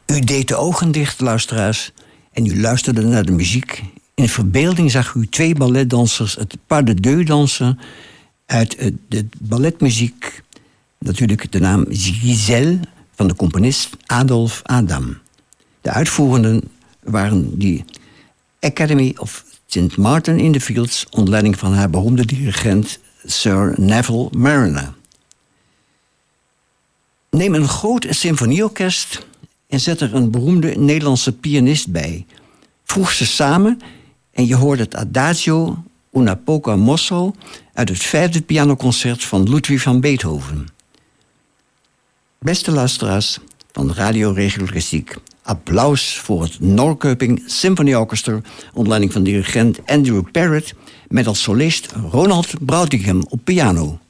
U deed de ogen dicht, luisteraars, en u luisterde naar de muziek. In verbeelding zag u 2 balletdansers het pas de deux dansen uit de balletmuziek. Natuurlijk de naam Giselle van de componist Adolphe Adam. De uitvoerenden waren die Academy of St. Martin in the Fields onder leiding van haar beroemde dirigent Sir Neville Mariner. Neem een groot symfonieorkest en zet er een beroemde Nederlandse pianist bij. Voeg ze samen en je hoort het Adagio una poca mosso uit het 5e pianoconcert van Ludwig van Beethoven. Beste luisteraars van Radio Regio Klassiek, applaus voor het Norrköping Symphony Orchestra onder leiding van dirigent Andrew Parrott met als solist Ronald Brautigam op piano.